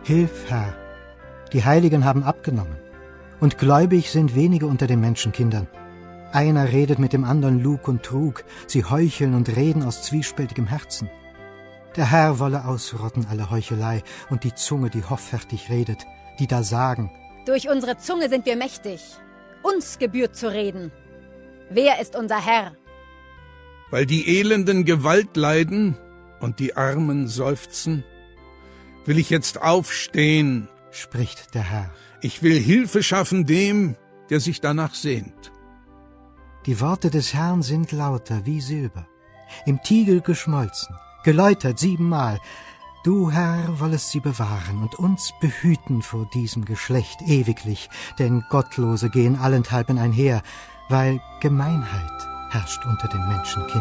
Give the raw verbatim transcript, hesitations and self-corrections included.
Hilf, Herr. Die Heiligen haben abgenommen, und gläubig sind wenige unter den Menschenkindern. Einer redet mit dem anderen Lug und Trug, sie heucheln und reden aus zwiespältigem Herzen. Der Herr wolle ausrotten alle Heuchelei und die Zunge, die hoffärtig redet, die da sagen: Durch unsere Zunge sind wir mächtig. Uns gebührt zu reden. Wer ist unser Herr? Weil die Elenden Gewalt leiden und die Armen seufzen, will ich jetzt aufstehen, spricht der Herr. Ich will Hilfe schaffen dem, der sich danach sehnt. Die Worte des Herrn sind lauter wie Silber, im Tiegel geschmolzen, geläutert siebenmal. Du, Herr, wollest sie bewahren und uns behüten vor diesem Geschlecht ewiglich, denn Gottlose gehen allenthalben einher, weil Gemeinheit herrscht unter den Menschenkindern.